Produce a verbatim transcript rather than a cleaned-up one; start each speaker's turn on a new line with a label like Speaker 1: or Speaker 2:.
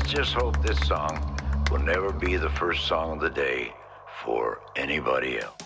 Speaker 1: let's just hope this song will never be the first song of the day for anybody else.